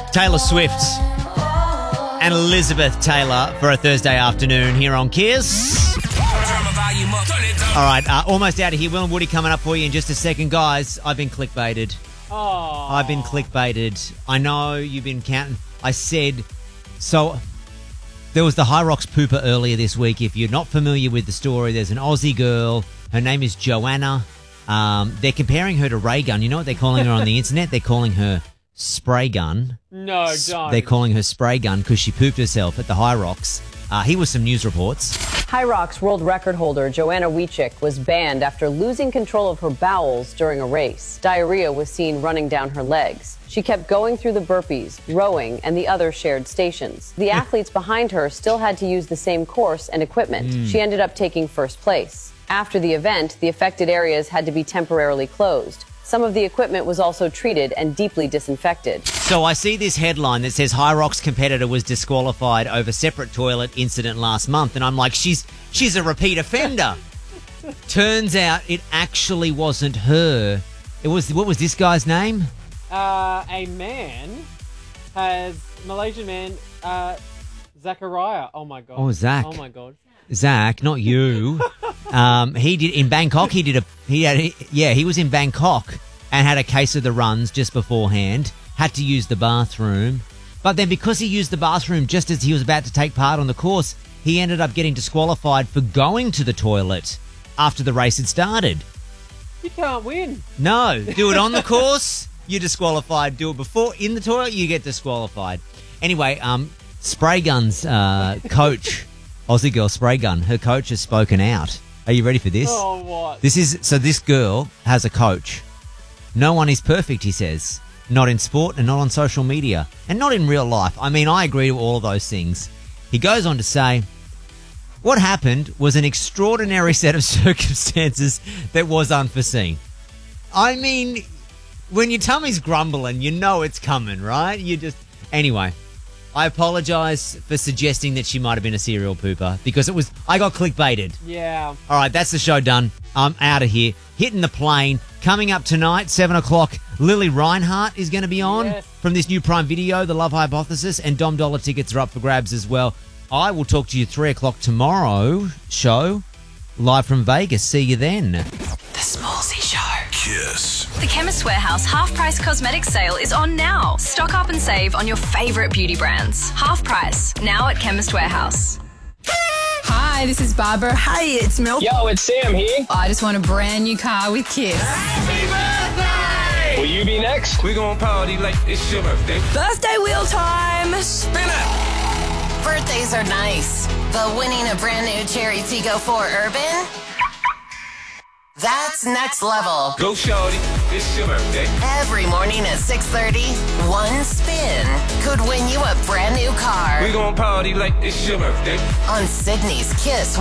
Taylor Swift and Elizabeth Taylor for a Thursday afternoon here on Kiss. All right, almost out of here. Will and Woody coming up for you in just a second. Guys, I've been clickbaited. Oh. I've been clickbaited. I know you've been counting. I said, so there was the High Rocks pooper earlier this week. If you're not familiar with the story, there's an Aussie girl. Her name is Joanna. They're comparing her to Ray Gun. You know what they're calling her on the internet? They're calling her Spray Gun. No, don't. They're calling her Spray Gun because she pooped herself at the High Rocks. Here were some news reports. High Rocks world record holder Joanna Wiechik was banned after losing control of her bowels during a race. Diarrhea was seen running down her legs. She kept going through the burpees, rowing, and the other shared stations. The athletes behind her still had to use the same course and equipment. She ended up taking first place. After the event, the affected areas had to be temporarily closed. Some of the equipment was also treated and deeply disinfected. So I see this headline that says High Rocks competitor was disqualified over separate toilet incident last month, and I'm like, she's a repeat offender. Turns out it actually wasn't her. It was, what was this guy's name? A man Malaysian man, Zachariah. Oh my god. Oh, Zach. Oh my god. Zach, not you. He did in Bangkok. He was in Bangkok and had a case of the runs just beforehand. Had to use the bathroom, but then because he used the bathroom just as he was about to take part on the course, he ended up getting disqualified for going to the toilet after the race had started. You can't win. No, do it on the course, you're disqualified. Do it before in the toilet, you get disqualified. Anyway, Spray Gun's coach. Aussie girl Spray Gun, her coach has spoken out. Are you ready for this? Oh, what? This girl has a coach. No one is perfect, he says. Not in sport and not on social media and not in real life. I mean, I agree with all of those things. He goes on to say, what happened was an extraordinary set of circumstances that was unforeseen. I mean, when your tummy's grumbling, you know it's coming, right? Anyway. I apologise for suggesting that she might have been a serial pooper because I got clickbaited. Yeah. All right, that's the show done. I'm out of here. Hitting the plane. Coming up tonight, 7 o'clock, Lily Reinhart is going to be on from this new Prime Video, The Love Hypothesis, and Dom Dollar tickets are up for grabs as well. I will talk to you 3 o'clock tomorrow show, live from Vegas. See you then. The Smallsy Show. Kiss. The Chemist Warehouse half-price cosmetics sale is on now. Stock up and save on your favourite beauty brands. Half price, now at Chemist Warehouse. Hi, this is Barbara. Hey, it's Mel. Yo, it's Sam here. I just want a brand new car with Kiss. Happy birthday! Will you be next? We gon' party like it's your birthday. Birthday wheel time. Spin it. Birthdays are nice, but winning a brand new Cherry Tiggo 4 Urban? That's next level. Go shorty, it's your birthday. Every morning at 6:30, one spin could win you a brand new car. We gon' party like it's your birthday. On Sydney's Kiss